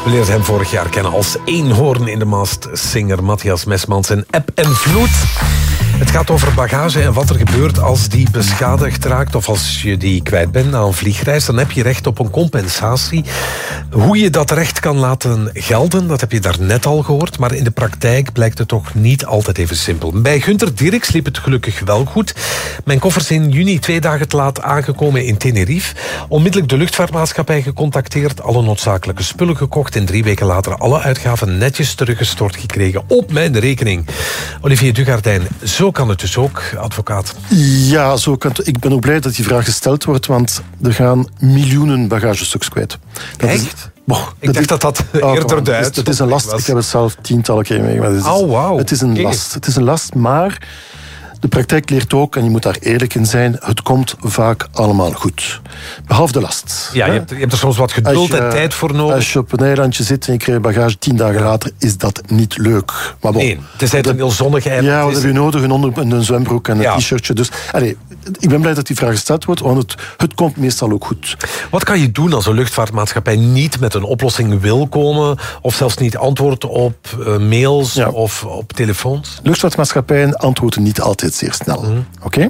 We leerden hem vorig jaar kennen als eenhoorn in de mast. Zanger Matthias Mesmans in Eb en Vloed. Het gaat over bagage en wat er gebeurt als die beschadigd raakt of als je die kwijt bent na een vliegreis. Dan heb je recht op een compensatie. Hoe je dat recht kan laten gelden, dat heb je daarnet al gehoord. Maar in de praktijk blijkt het toch niet altijd even simpel. Bij Gunther Dirks liep het gelukkig wel goed. Mijn koffer is in juni 2 dagen te laat aangekomen in Tenerife. Onmiddellijk de luchtvaartmaatschappij gecontacteerd. Alle noodzakelijke spullen gekocht. En 3 weken later alle uitgaven netjes teruggestort gekregen op mijn rekening. Olivier Dugardijn, zo kan het dus ook, advocaat. Ja, zo kan het. Ik ben ook blij dat die vraag gesteld wordt, want er gaan miljoenen bagagestuks kwijt. Echt? Ik dacht dat eerder de het is een last. Ik heb het zelf tientallen keer meegemaakt. Wow. Het is een last. Het is een last, maar de praktijk leert ook, en je moet daar eerlijk in zijn, het komt vaak allemaal goed. Behalve de last. Ja, je hebt er soms wat geduld en tijd voor nodig. Als je op een eilandje zit en je krijgt bagage 10 dagen later, is dat niet leuk. Maar bon, nee, het is een heel zonnig eiland. Ja, wat heb je nodig? Een zwembroek en een t-shirtje. Dus, ik ben blij dat die vraag gesteld wordt, want het komt meestal ook goed. Wat kan je doen als een luchtvaartmaatschappij niet met een oplossing wil komen, of zelfs niet antwoordt op mails of op telefoons? Luchtvaartmaatschappijen antwoorden niet altijd zeer snel. Oké?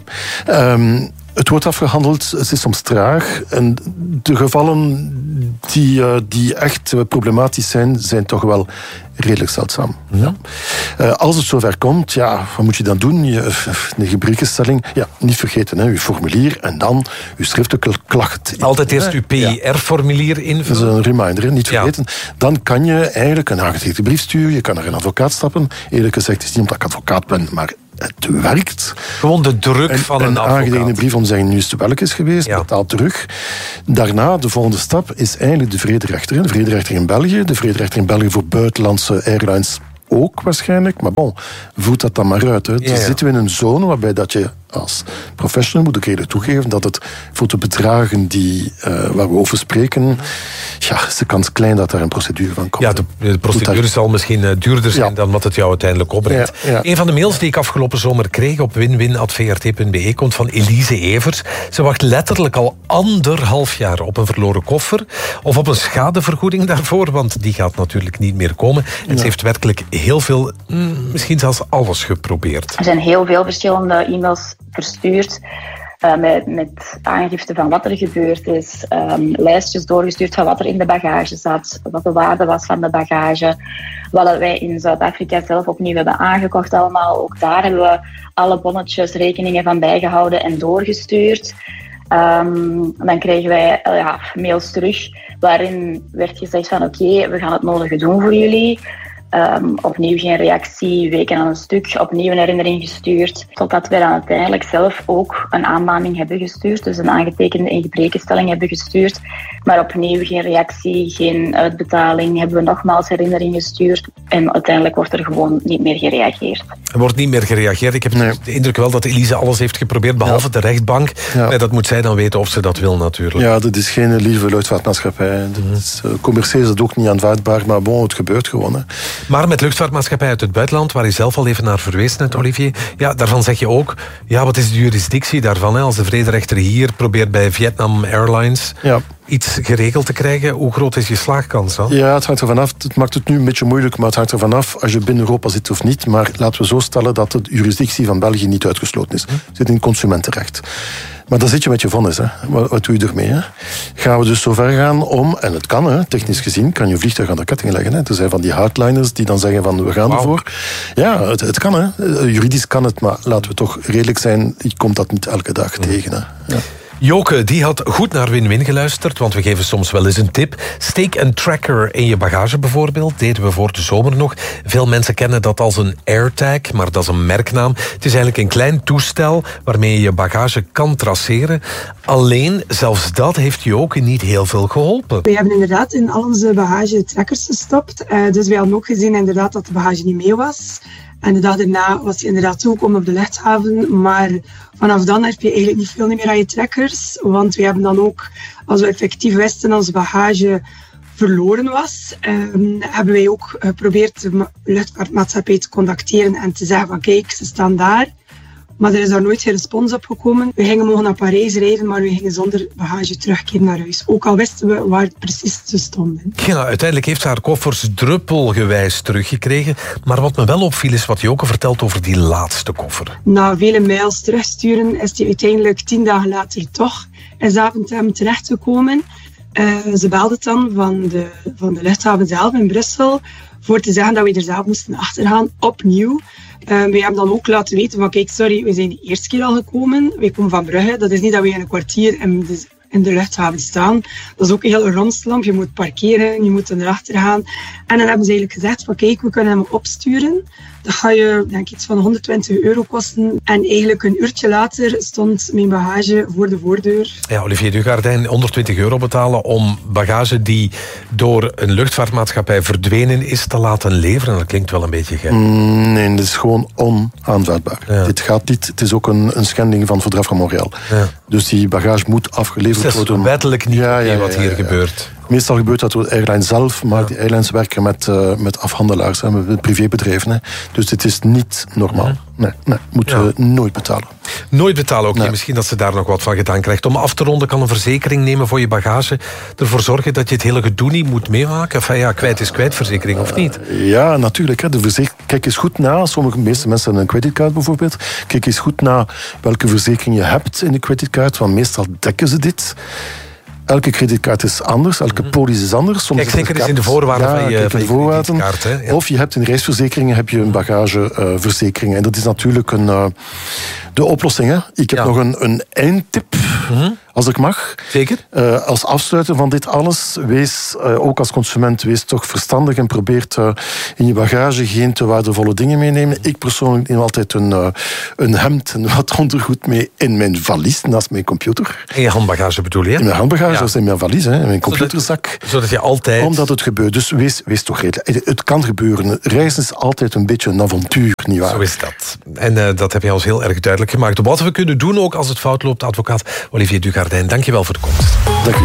Het wordt afgehandeld, het is soms traag. En de gevallen die echt problematisch zijn toch wel redelijk zeldzaam. Ja. Als het zover komt, wat moet je dan doen? Een gebrekenstelling. Ja, niet vergeten, uw formulier en dan uw schriftelijke klacht. Altijd eerst uw PIR-formulier invullen. Dat is een reminder, niet vergeten. Ja. Dan kan je eigenlijk een aangetekende brief sturen. Je kan naar een advocaat stappen. Eerlijk gezegd is het niet omdat ik advocaat ben, maar het werkt. Gewoon de druk van een advocaat. Een aangetekende brief om te zeggen, nu is het welk is geweest, betaal terug. Daarna, de volgende stap, is eigenlijk de vrederechter. De vrederechter in België. De vrederechter in België voor buitenlandse airlines ook waarschijnlijk. Maar bon, voed dat dan maar uit. Hè. Dus zitten we in een zone waarbij dat je als professional, moet ik eerlijk toegeven, dat het voor de bedragen waar we over spreken, is de kans klein dat daar een procedure van komt. Ja, de procedure zal misschien duurder zijn dan wat het jou uiteindelijk opbrengt. Ja. Een van de mails die ik afgelopen zomer kreeg op winwin@vrt.be komt van Elise Evers. Ze wacht letterlijk al 1,5 jaar op een verloren koffer of op een schadevergoeding daarvoor, want die gaat natuurlijk niet meer komen. En ze heeft werkelijk heel veel, misschien zelfs alles geprobeerd. Er zijn heel veel verschillende e-mails verstuurd met aangifte van wat er gebeurd is, lijstjes doorgestuurd van wat er in de bagage zat, wat de waarde was van de bagage, wat wij in Zuid-Afrika zelf opnieuw hebben aangekocht allemaal. Ook daar hebben we alle bonnetjes, rekeningen van bijgehouden en doorgestuurd. Dan kregen wij mails terug waarin werd gezegd van oké, we gaan het nodige doen voor jullie. Opnieuw geen reactie, weken aan een stuk, opnieuw een herinnering gestuurd. Totdat wij dan uiteindelijk zelf ook een aanmaning hebben gestuurd. Dus een aangetekende ingebrekenstelling hebben gestuurd. Maar opnieuw geen reactie, geen uitbetaling. Hebben we nogmaals herinnering gestuurd. En uiteindelijk wordt er gewoon niet meer gereageerd. Er wordt niet meer gereageerd. Ik heb de indruk wel dat Elise alles heeft geprobeerd, behalve de rechtbank. Ja. Dat moet zij dan weten of ze dat wil natuurlijk. Ja, dat is geen lieve luchtvaartmaatschappij. Commercieel is dat ook niet aanvaardbaar, maar bon, het gebeurt gewoon. Hè. Maar met luchtvaartmaatschappij uit het buitenland, waar je zelf al even naar verwees net, Olivier, daarvan zeg je ook, wat is de jurisdictie daarvan? Hè? Als de vrederechter hier probeert bij Vietnam Airlines iets geregeld te krijgen, hoe groot is je slaagkans dan? Ja, het hangt ervan af. Het maakt het nu een beetje moeilijk, maar het hangt ervan af als je binnen Europa zit of niet. Maar laten we zo stellen dat de jurisdictie van België niet uitgesloten is. Het zit in consumentenrecht. Maar dan zit je met je vonnis. Hè. Wat doe je ermee? Hè? Gaan we dus zo ver gaan om, en het kan, hè, technisch gezien, kan je vliegtuig aan de ketting leggen. Hè. Er zijn van die hardliners die dan zeggen van we gaan ervoor. Ja, het kan. Hè. Juridisch kan het, maar laten we toch redelijk zijn. Je komt dat niet elke dag tegen. Hè. Ja. Joke, die had goed naar Win-Win geluisterd, want we geven soms wel eens een tip. Steek een tracker in je bagage bijvoorbeeld, deden we voor de zomer nog. Veel mensen kennen dat als een AirTag, maar dat is een merknaam. Het is eigenlijk een klein toestel waarmee je je bagage kan traceren. Alleen, zelfs dat heeft Joke niet heel veel geholpen. We hebben inderdaad in al onze bagage trackers gestopt. Dus we hadden ook gezien inderdaad dat de bagage niet mee was. En de dag daarna was hij inderdaad toegekomen op de luchthaven. Maar vanaf dan heb je eigenlijk niet veel meer aan je trackers. Want we hebben dan ook, als we effectief wisten dat onze bagage verloren was, hebben wij ook geprobeerd de luchtvaartmaatschappij te contacteren en te zeggen van kijk, ze staan daar. Maar er is daar nooit geen respons op gekomen. We gingen mogen naar Parijs rijden, maar we gingen zonder bagage terugkeren naar huis. Ook al wisten we waar het precies te stonden. Ja, uiteindelijk heeft ze haar koffers druppelgewijs teruggekregen. Maar wat me wel opviel is wat Joke vertelt over die laatste koffer. Na vele mails terugsturen is die uiteindelijk 10 dagen later toch in Zaventem terechtgekomen. Ze belde dan van de luchthaven zelf in Brussel voor te zeggen dat we er zelf moesten achtergaan, opnieuw. We hebben dan ook laten weten van kijk, sorry, we zijn de eerste keer al gekomen. Wij komen van Brugge. Dat is niet dat we in een kwartier in de luchthaven staan. Dat is ook een hele romslamp. Je moet parkeren, je moet erachter gaan. En dan hebben ze eigenlijk gezegd van kijk, we kunnen hem opsturen. Dat ga je, denk ik, iets van €120 kosten. En eigenlijk een uurtje later stond mijn bagage voor de voordeur. Ja, Olivier Dugardijn, €120 betalen om bagage die door een luchtvaartmaatschappij verdwenen is te laten leveren. Dat klinkt wel een beetje gek. Nee, dat is gewoon onaanvaardbaar. Ja. Dit gaat niet. Het is ook een schending van het Verdrag van Montreal. Ja. Dus die bagage moet afgeleverd worden. Dat is wettelijk niet wat hier gebeurt. Meestal gebeurt dat door de airline zelf, maar die airlines werken met afhandelaars, met privébedrijven. Hè. Dus dit is niet normaal. Nee, moeten we nooit betalen. Nooit betalen ook niet. Misschien dat ze daar nog wat van gedaan krijgt. Om af te ronden kan een verzekering nemen voor je bagage. Ervoor zorgen dat je het hele gedoe niet moet meemaken. Enfin, ja, kwijt is kwijt verzekering, of niet? Ja, natuurlijk. Hè. Kijk eens goed na. Meeste mensen hebben een creditcard bijvoorbeeld. Kijk eens goed na welke verzekering je hebt in de creditcard. Want meestal dekken ze dit. Elke creditcard is anders, elke polis is anders. Soms kijk zeker eens in de voorwaarden van je creditcard. Ja. Of je hebt in reisverzekeringen heb je een bagageverzekering. En dat is natuurlijk de oplossing. Hè. Ik heb nog een eindtip, als ik mag. Zeker. Als afsluiter van dit alles, wees ook als consument, wees toch verstandig en probeert in je bagage geen te waardevolle dingen meenemen. Ik persoonlijk neem altijd een hemd en wat ondergoed mee in mijn valies, naast mijn computer. In je handbagage bedoel je? In mijn handbagage, dat is in mijn valies, in mijn computerzak. Zodat je altijd... Omdat het gebeurt. Dus wees toch redelijk. Het kan gebeuren. Reizen is altijd een beetje een avontuur, nietwaar? Zo is dat. En dat heb je ons heel erg duidelijk gemaakt. Wat we kunnen doen ook als het fout loopt, advocaat Olivier Dugardijn. Dank je wel voor de komst. Dank u.